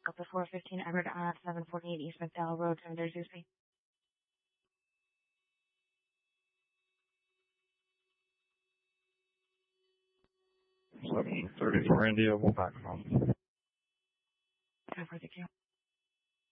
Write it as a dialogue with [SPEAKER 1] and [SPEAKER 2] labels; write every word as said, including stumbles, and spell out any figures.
[SPEAKER 1] Delta four fifteen Everett on seven forty-eight East McDowell Road, Tender Dewsbury.
[SPEAKER 2] seven thirty-four India, we'll back from.
[SPEAKER 1] ten four, thank you.